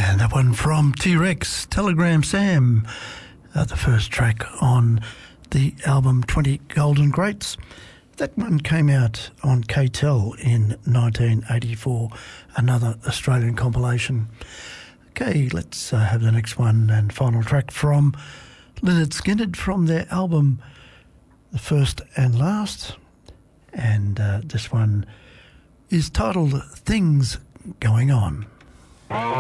And that one from T-Rex, Telegram Sam, the first track on the album 20 Golden Greats. That one came out on K-Tel in 1984, another Australian compilation. Okay, let's have the next one and final track from Lynyrd Skynyrd from their album The First and Last. And this one is titled Things Going On.